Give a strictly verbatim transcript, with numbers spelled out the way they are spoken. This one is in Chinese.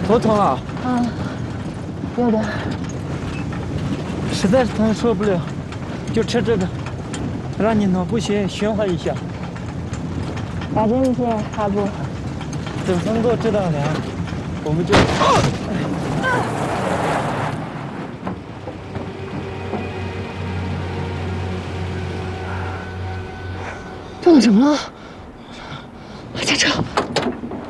头疼啊？ 啊，有点。 实在是疼受不了，就吃这个，让你脑部循循环一下。 打针去还不？ 等风过这道凉，我们就。 动了什么了？下车。